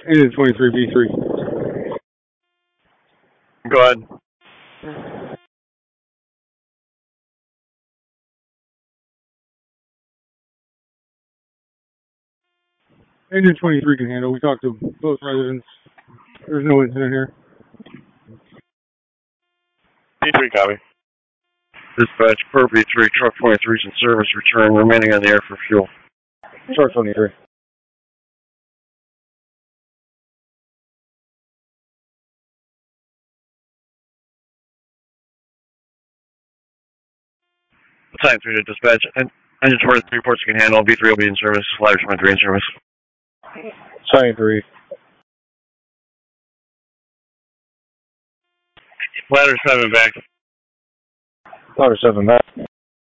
Engine 23 B3. Go ahead. Engine 23 can handle. We talked to both residents. There's no incident here. B3 copy. Dispatch, per B3, truck 23 is in service, returning, remaining on the air for fuel. Truck 23. Time 3 to dispatch. Engine 23 reports can handle. B3 will be in service. Ladder 23 in service. Sign 3. Ladder 7 back. Ladder 7 back.